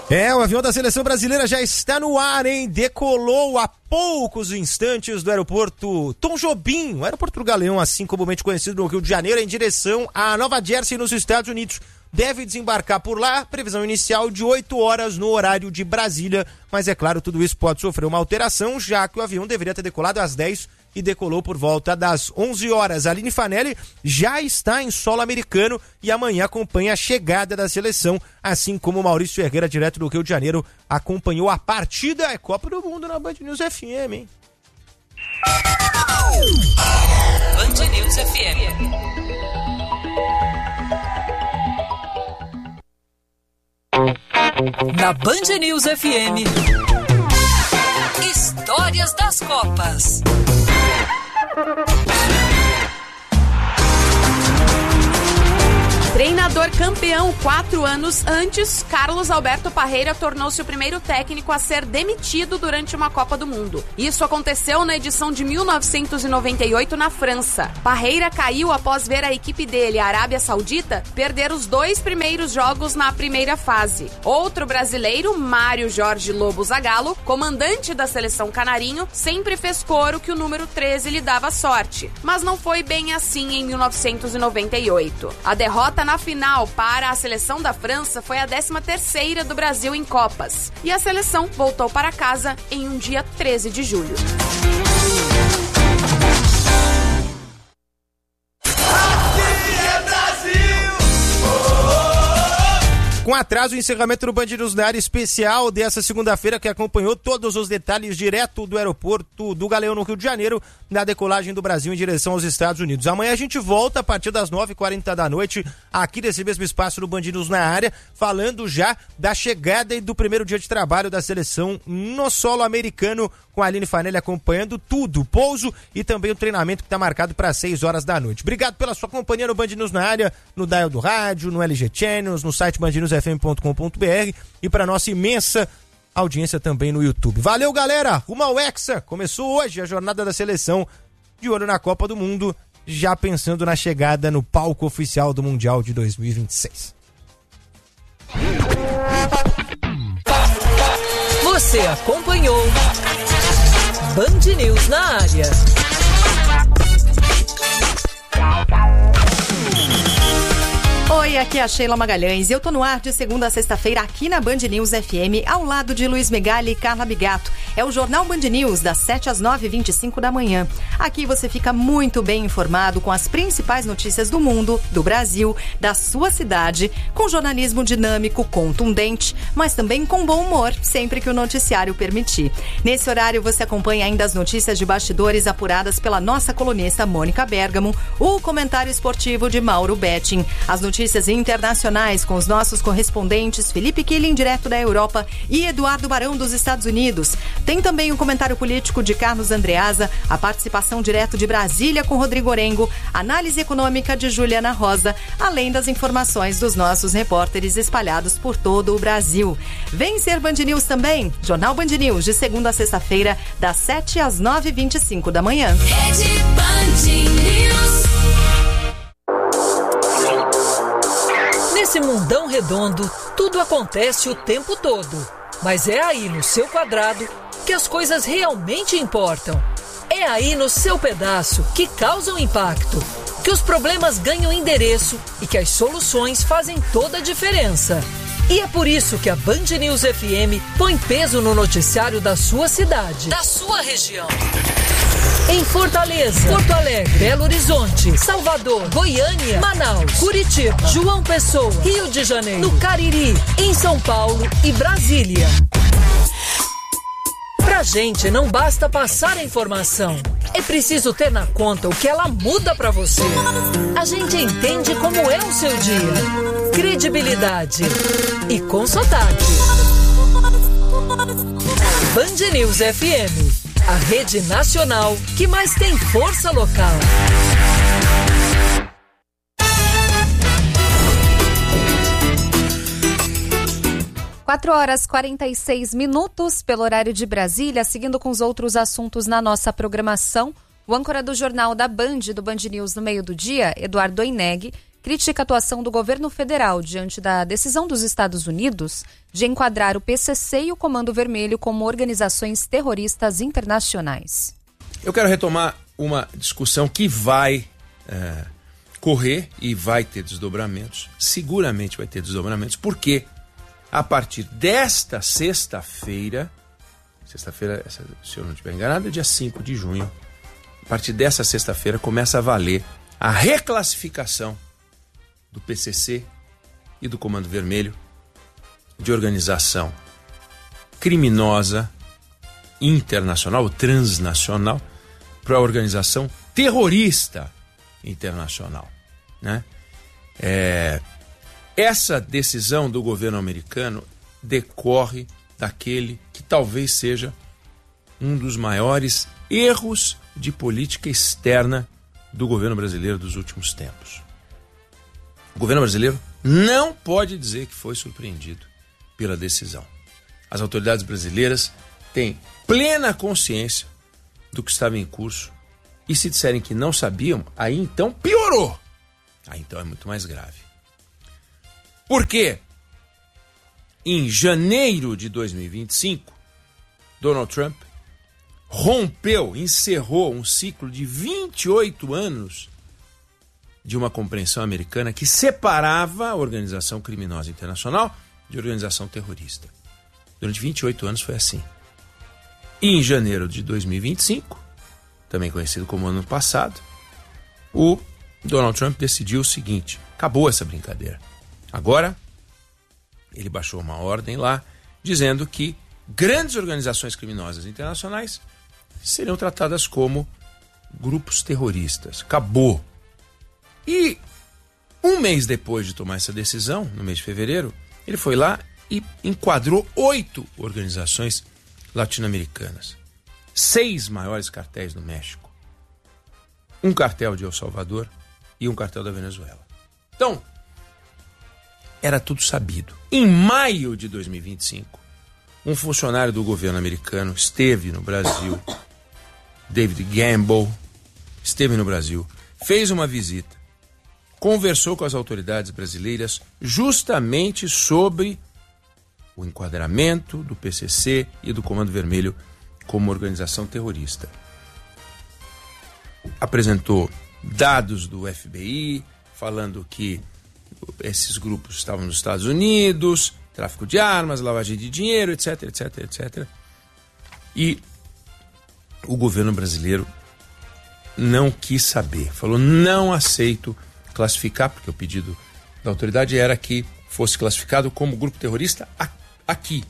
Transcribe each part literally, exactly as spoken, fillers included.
É, o avião da seleção brasileira já está no ar, hein? Decolou há poucos instantes do aeroporto Tom Jobim, o aeroporto do Galeão, assim comumente conhecido no Rio de Janeiro, em direção a Nova Jersey, nos Estados Unidos. Deve desembarcar por lá, previsão inicial de oito horas no horário de Brasília, mas é claro, tudo isso pode sofrer uma alteração, já que o avião deveria ter decolado às dez e decolou por volta das onze horas. A Aline Fanelli já está em solo americano e amanhã acompanha a chegada da seleção, assim como o Maurício Ferreira, direto do Rio de Janeiro, acompanhou a partida. É Copa do Mundo na Band News F M, hein? Band News F M. Na Band News F M, Histórias das Copas. Treinador campeão quatro anos antes, Carlos Alberto Parreira tornou-se o primeiro técnico a ser demitido durante uma Copa do Mundo. Isso aconteceu na edição de mil novecentos e noventa e oito na França. Parreira caiu após ver a equipe dele, a Arábia Saudita, perder os dois primeiros jogos na primeira fase. Outro brasileiro, Mário Jorge Lobo Zagallo, comandante da seleção canarinho, sempre fez coro que o número treze lhe dava sorte. Mas não foi bem assim em mil novecentos e noventa e oito. A derrota na final para a seleção da França foi a décima terceira do Brasil em Copas. E a seleção voltou para casa em um dia treze de julho. Com atraso, o encerramento do Band News na área especial dessa segunda-feira, que acompanhou todos os detalhes direto do aeroporto do Galeão, no Rio de Janeiro, na decolagem do Brasil em direção aos Estados Unidos. Amanhã a gente volta a partir das nove e quarenta da noite, aqui nesse mesmo espaço do Band News na área, falando já da chegada e do primeiro dia de trabalho da seleção no solo americano, com a Aline Fanelli acompanhando tudo, o pouso e também o treinamento que está marcado para seis horas da noite. Obrigado pela sua companhia no Band News na área, no dial do rádio, no L G Channels, no site band news f m ponto com ponto b r e para nossa imensa audiência também no YouTube. Valeu, galera! Rumo ao Hexa! Começou hoje a jornada da seleção, de olho na Copa do Mundo, já pensando na chegada no palco oficial do Mundial de dois mil e vinte e seis. Você acompanhou Band News na área. Oi, aqui é a Sheila Magalhães e eu tô no ar de segunda a sexta-feira aqui na Band News F M, ao lado de Luiz Megali e Carla Bigato. É o Jornal Band News, das sete às nove e vinte e cinco da manhã. Aqui você fica muito bem informado com as principais notícias do mundo, do Brasil, da sua cidade, com jornalismo dinâmico, contundente, mas também com bom humor, sempre que o noticiário permitir. Nesse horário você acompanha ainda as notícias de bastidores apuradas pela nossa colunista Mônica Bergamo, o comentário esportivo de Mauro Betting, as notícias Notícias internacionais com os nossos correspondentes Felipe Killing, direto da Europa, e Eduardo Barão, dos Estados Unidos. Tem também o comentário político de Carlos Andreasa, a participação direto de Brasília com Rodrigo Orengo, análise econômica de Juliana Rosa, além das informações dos nossos repórteres espalhados por todo o Brasil. Vem ser Band News também, Jornal Band News, de segunda a sexta-feira, das sete às nove e vinte e cinco da manhã. Rede Band News. Nesse mundão redondo, tudo acontece o tempo todo. Mas é aí no seu quadrado que as coisas realmente importam. É aí no seu pedaço que causam impacto, que os problemas ganham endereço e que as soluções fazem toda a diferença. E é por isso que a Band News F M põe peso no noticiário da sua cidade, da sua região. Em Fortaleza, Porto Alegre, Belo Horizonte, Salvador, Goiânia, Manaus, Curitiba, João Pessoa, Rio de Janeiro, no Cariri, em São Paulo e Brasília. Pra gente não basta passar a informação, é preciso ter na conta o que ela muda pra você. A gente entende como é o seu dia. Credibilidade e com sotaque. Band News F M, a rede nacional que mais tem força local. quatro horas e quarenta e seis minutos pelo horário de Brasília, seguindo com os outros assuntos na nossa programação. O âncora do Jornal da Band, do Band News no meio do dia, Eduardo Oineg, critica a atuação do governo federal diante da decisão dos Estados Unidos de enquadrar o P C C e o Comando Vermelho como organizações terroristas internacionais. Eu quero retomar uma discussão que vai é, correr e vai ter desdobramentos, seguramente vai ter desdobramentos, porque a partir desta sexta-feira, sexta-feira, se eu não estiver enganado, é dia cinco de junho, a partir dessa sexta-feira começa a valer a reclassificação do P C C e do Comando Vermelho de organização criminosa internacional, transnacional, para a organização terrorista internacional, né? É, essa decisão do governo americano decorre daquele que talvez seja um dos maiores erros de política externa do governo brasileiro dos últimos tempos. O governo brasileiro não pode dizer que foi surpreendido pela decisão. As autoridades brasileiras têm plena consciência do que estava em curso, e se disserem que não sabiam, aí então piorou. Aí então é muito mais grave. Por quê? Em janeiro de dois mil e vinte e cinco, Donald Trump rompeu, encerrou um ciclo de vinte e oito anos de uma compreensão americana que separava a organização criminosa internacional de organização terrorista. Durante vinte e oito anos foi assim. E em janeiro de dois mil e vinte e cinco, também conhecido como ano passado, o Donald Trump decidiu o seguinte: acabou essa brincadeira. Agora, ele baixou uma ordem lá, dizendo que grandes organizações criminosas internacionais seriam tratadas como grupos terroristas. Acabou. E um mês depois de tomar essa decisão, no mês de fevereiro, ele foi lá e enquadrou oito organizações latino-americanas. Seis maiores cartéis no México. Um cartel de El Salvador e um cartel da Venezuela. Então, era tudo sabido. Em maio de dois mil e vinte e cinco, um funcionário do governo americano esteve no Brasil, David Gamble, esteve no Brasil, fez uma visita, conversou com as autoridades brasileiras justamente sobre o enquadramento do P C C e do Comando Vermelho como organização terrorista. Apresentou dados do F B I, falando que esses grupos estavam nos Estados Unidos, tráfico de armas, lavagem de dinheiro, etc, etc, etcétera. E o governo brasileiro não quis saber. Falou, não aceito classificar, porque o pedido da autoridade era que fosse classificado como grupo terrorista aqui.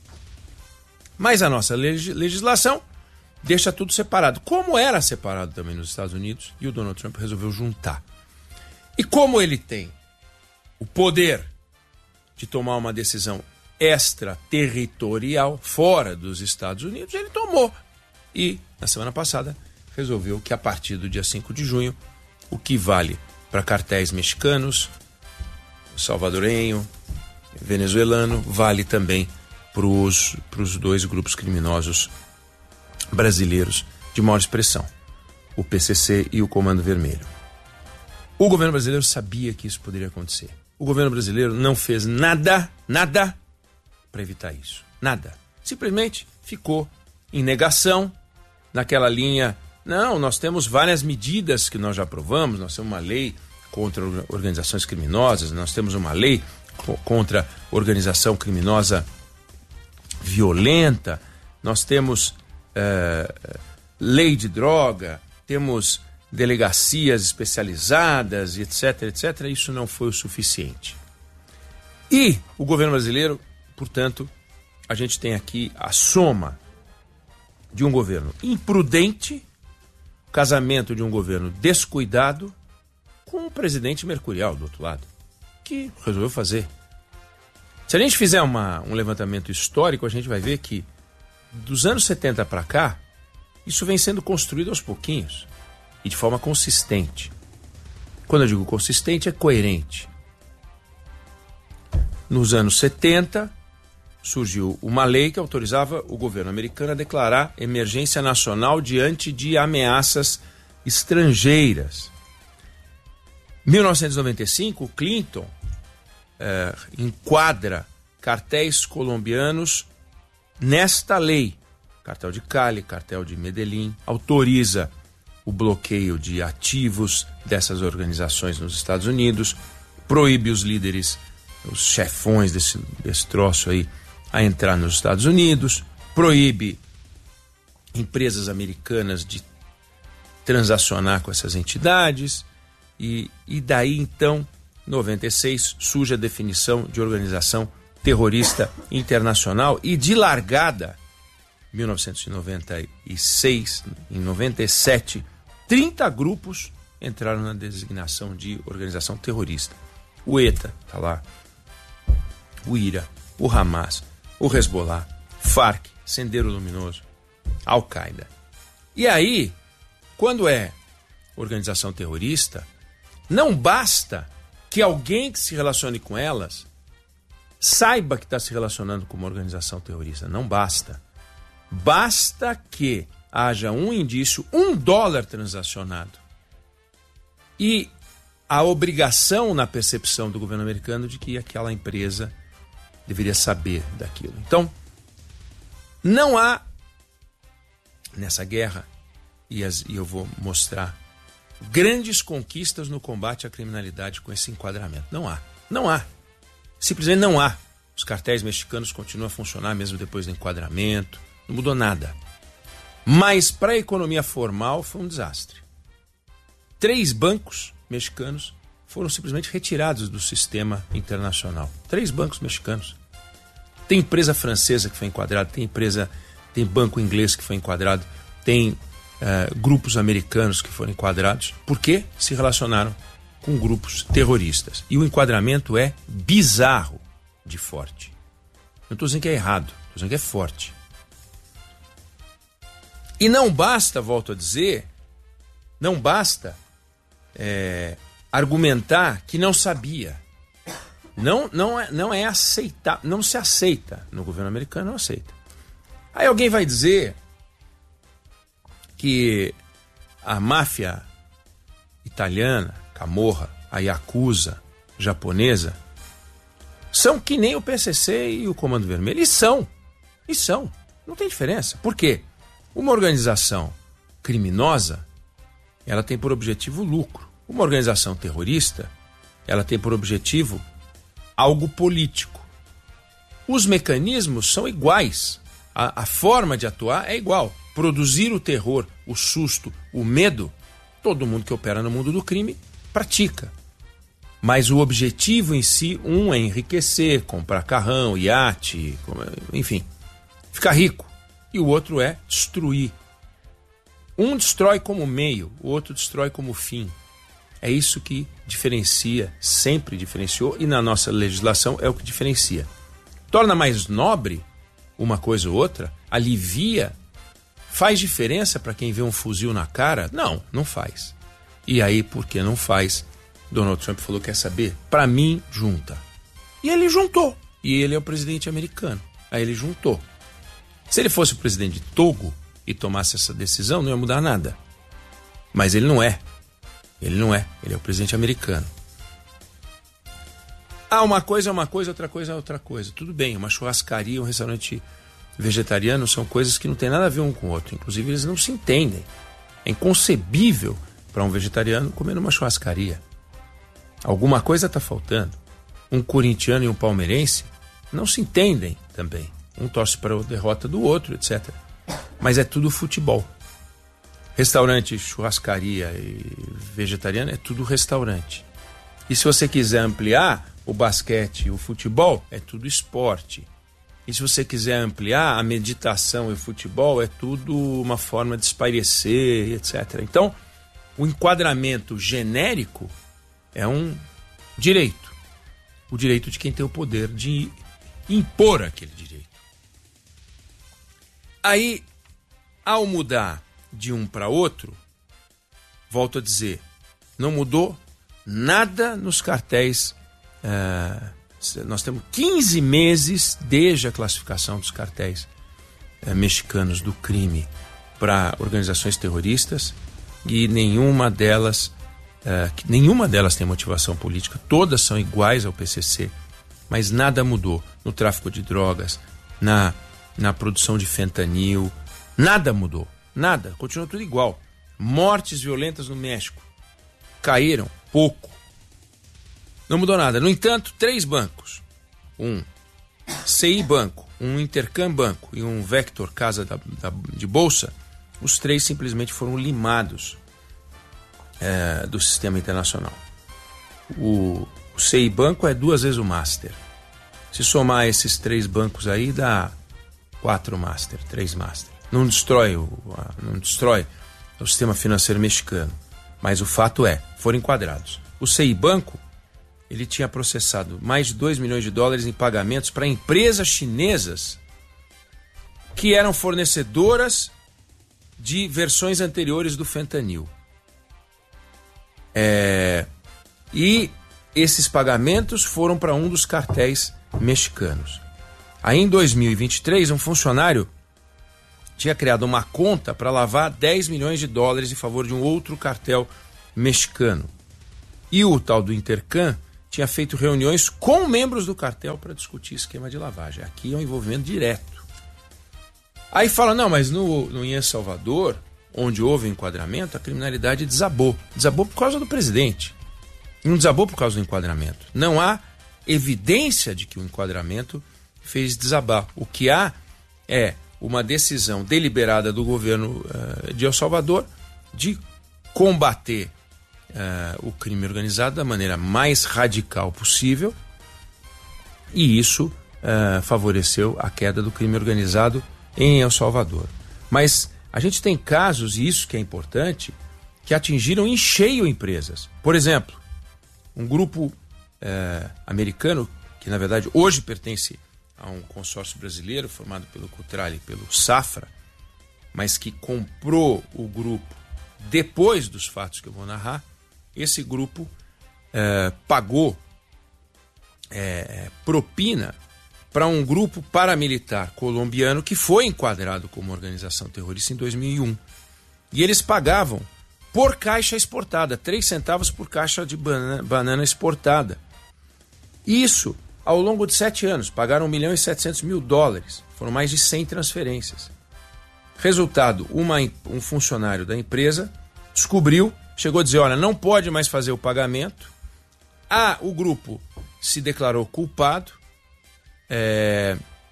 Mas a nossa legislação deixa tudo separado, como era separado também nos Estados Unidos, e o Donald Trump resolveu juntar. E como ele tem o poder de tomar uma decisão extraterritorial fora dos Estados Unidos, ele tomou. E, na semana passada, resolveu que a partir do dia cinco de junho, o que vale para cartéis mexicanos, salvadorenho, venezuelano, vale também para os dois grupos criminosos brasileiros de maior expressão, o P C C e o Comando Vermelho. O governo brasileiro sabia que isso poderia acontecer. O governo brasileiro não fez nada, nada para evitar isso. Nada. Simplesmente ficou em negação, naquela linha, não, nós temos várias medidas que nós já aprovamos, nós temos uma lei contra organizações criminosas, nós temos uma lei contra organização criminosa violenta, nós temos é, lei de droga, temos delegacias especializadas, etc, etcétera. Isso não foi o suficiente. E o governo brasileiro, portanto, a gente tem aqui a soma de um governo imprudente, casamento de um governo descuidado, com um presidente mercurial do outro lado, que resolveu fazer. Se a gente fizer uma, um levantamento histórico, a gente vai ver que dos anos setenta para cá, isso vem sendo construído aos pouquinhos e de forma consistente. Quando eu digo consistente, é coerente. Nos anos setenta, surgiu uma lei que autorizava o governo americano a declarar emergência nacional diante de ameaças estrangeiras. mil novecentos e noventa e cinco, o Clinton é, enquadra cartéis colombianos nesta lei. Cartel de Cali, cartel de Medellín, autoriza o bloqueio de ativos dessas organizações nos Estados Unidos, proíbe os líderes, os chefões desse, desse troço aí, a entrar nos Estados Unidos, proíbe empresas americanas de transacionar com essas entidades, e, e daí então, em noventa e seis, surge a definição de organização terrorista internacional, e de largada, mil novecentos e noventa e seis, em noventa e sete, trinta grupos entraram na designação de organização terrorista. O ETA está lá, o IRA, o Hamas, o Hezbollah, Farc, Sendero Luminoso, Al-Qaeda. E aí, quando é organização terrorista, não basta que alguém que se relacione com elas saiba que está se relacionando com uma organização terrorista. Não basta. Basta que haja um indício, um dólar transacionado. E a obrigação na percepção do governo americano de que aquela empresa deveria saber daquilo. Então, não há nessa guerra, e, as, e eu vou mostrar, grandes conquistas no combate à criminalidade com esse enquadramento. Não há. Não há. Simplesmente não há. Os cartéis mexicanos continuam a funcionar mesmo depois do enquadramento. Não mudou nada. Mas para a economia formal foi um desastre. Três bancos mexicanos foram simplesmente retirados do sistema internacional. Três bancos mexicanos. Tem empresa francesa que foi enquadrada, tem empresa, tem banco inglês que foi enquadrado, tem uh, grupos americanos que foram enquadrados. Por quê? Se relacionaram com grupos terroristas. E o enquadramento é bizarro de forte. Não estou dizendo que é errado, estou dizendo que é forte. E não basta, volto a dizer, não basta é, argumentar que não sabia. Não, não, é, não é aceitar, não se aceita. No governo americano não aceita. Aí alguém vai dizer que a máfia italiana, Camorra, a Yakuza japonesa, são que nem o P C C e o Comando Vermelho. E são. E são. Não tem diferença. Por quê? Uma organização criminosa, ela tem por objetivo lucro. Uma organização terrorista, ela tem por objetivo algo político. Os mecanismos são iguais. A, a forma de atuar é igual. Produzir o terror, o susto, o medo, todo mundo que opera no mundo do crime pratica. Mas o objetivo em si, um é enriquecer, comprar carrão, iate, enfim, ficar rico. E o outro é destruir. Um destrói como meio, o outro destrói como fim. É isso que diferencia, sempre diferenciou, e na nossa legislação é o que diferencia. Torna mais nobre uma coisa ou outra, alivia, faz diferença para quem vê um fuzil na cara? Não, não faz. E aí, por que não faz? Donald Trump falou, quer saber? Para mim, junta. E ele juntou. E ele é o presidente americano. Aí ele juntou. Se ele fosse o presidente de Togo e tomasse essa decisão, não ia mudar nada. Mas ele não é. Ele não é. Ele é o presidente americano. Ah, uma coisa é uma coisa, outra coisa é outra coisa. Tudo bem, uma churrascaria, um restaurante vegetariano são coisas que não tem nada a ver um com o outro. Inclusive, eles não se entendem. É inconcebível para um vegetariano comer numa churrascaria. Alguma coisa está faltando. Um corintiano e um palmeirense não se entendem também. Um torce para a derrota do outro, etcétera. Mas é tudo futebol. Restaurante, churrascaria e vegetariano é tudo restaurante. E se você quiser ampliar o basquete e o futebol, é tudo esporte. E se você quiser ampliar a meditação e o futebol, é tudo uma forma de espairecer, etcétera. Então, o enquadramento genérico é um direito. O direito de quem tem o poder de impor aquele direito. Aí, ao mudar de um para outro, volto a dizer, não mudou nada nos cartéis. Uh, nós temos quinze meses desde a classificação dos cartéis uh, mexicanos do crime para organizações terroristas e nenhuma delas uh, que nenhuma delas tem motivação política, todas são iguais ao P C C, mas nada mudou no tráfico de drogas, na, na produção de fentanil, nada mudou, nada, continua tudo igual. Mortes violentas no México caíram pouco, não mudou nada. No entanto, três bancos, um C I Banco, um Intercam Banco e um Vector Casa da, da, de Bolsa, os três simplesmente foram limados é, do sistema internacional. O, o C I Banco é duas vezes o Master. Se somar esses três bancos aí, dá quatro Master, três Master. Não destrói o, não destrói o sistema financeiro mexicano, mas o fato é, foram enquadrados. O C I Banco, ele tinha processado mais de dois milhões de dólares em pagamentos para empresas chinesas que eram fornecedoras de versões anteriores do fentanil. É... E esses pagamentos foram para um dos cartéis mexicanos. Aí em dois mil e vinte e três, um funcionário tinha criado uma conta para lavar dez milhões de dólares em favor de um outro cartel mexicano. E o tal do Intercam tinha feito reuniões com membros do cartel para discutir esquema de lavagem. Aqui é um envolvimento direto. Aí fala, não, mas no, no em El Salvador, onde houve enquadramento, a criminalidade desabou. Desabou por causa do presidente. Não desabou por causa do enquadramento. Não há evidência de que o enquadramento fez desabar. O que há é uma decisão deliberada do governo uh, de El Salvador de combater Uh, o crime organizado da maneira mais radical possível, e isso uh, favoreceu a queda do crime organizado em El Salvador. Mas a gente tem casos, e isso que é importante, que atingiram em cheio empresas. Por exemplo, um grupo uh, americano, que na verdade hoje pertence a um consórcio brasileiro formado pelo Cutrale e pelo Safra, mas que comprou o grupo depois dos fatos que eu vou narrar. Esse grupo eh, pagou eh, propina para um grupo paramilitar colombiano que foi enquadrado como organização terrorista em dois mil e um. E eles pagavam por caixa exportada, três centavos por caixa de banana, banana exportada. Isso, ao longo de sete anos, pagaram um milhão e setecentos mil dólares. Foram mais de cem transferências. Resultado, uma, um funcionário da empresa descobriu, chegou a dizer, olha, não pode mais fazer o pagamento. Ah, o grupo se declarou culpado, é,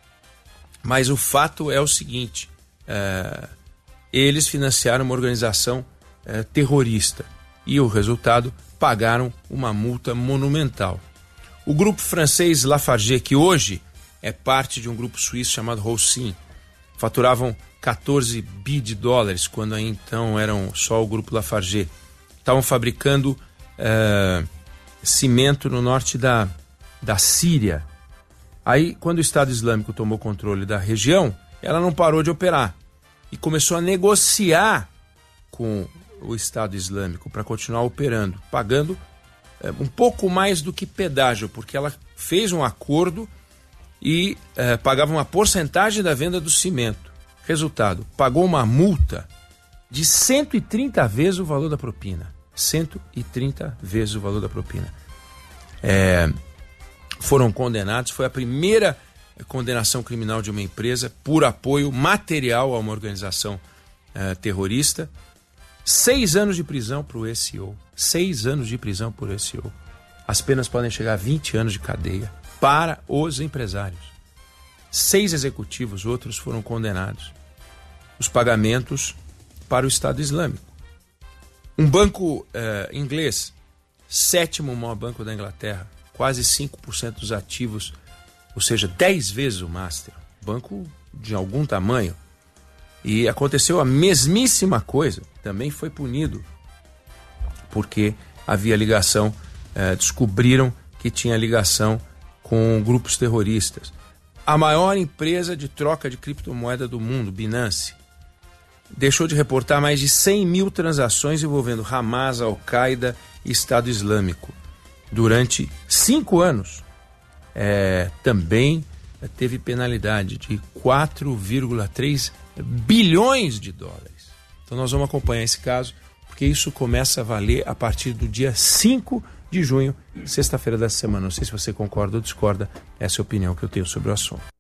mas o fato é o seguinte, é, eles financiaram uma organização é, terrorista e o resultado, pagaram uma multa monumental. O grupo francês Lafarge, que hoje é parte de um grupo suíço chamado Holcim, faturavam quatorze bi de dólares, quando aí então eram só o grupo Lafarge. Estavam fabricando uh, cimento no norte da, da Síria. Aí, quando o Estado Islâmico tomou controle da região, ela não parou de operar e começou a negociar com o Estado Islâmico para continuar operando, pagando uh, um pouco mais do que pedágio, porque ela fez um acordo e uh, pagava uma porcentagem da venda do cimento. Resultado, pagou uma multa de cento e trinta vezes o valor da propina. cento e trinta vezes o valor da propina. É, foram condenados, foi a primeira condenação criminal de uma empresa por apoio material a uma organização é, terrorista. Seis anos de prisão para o S E O. Seis anos de prisão por S E O. As penas podem chegar a vinte anos de cadeia para os empresários. Seis executivos, outros foram condenados. Os pagamentos para o Estado Islâmico. Um banco eh, inglês, sétimo maior banco da Inglaterra, quase cinco por cento dos ativos, ou seja, dez vezes o Master. Banco de algum tamanho. E aconteceu a mesmíssima coisa, também foi punido, porque havia ligação, eh, descobriram que tinha ligação com grupos terroristas. A maior empresa de troca de criptomoeda do mundo, Binance, deixou de reportar mais de cem mil transações envolvendo Hamas, Al-Qaeda e Estado Islâmico durante cinco anos. É, também teve penalidade de quatro vírgula três bilhões de dólares. Então nós vamos acompanhar esse caso, porque isso começa a valer a partir do dia cinco de junho, sexta-feira dessa semana. Não sei se você concorda ou discorda, essa é a opinião que eu tenho sobre o assunto.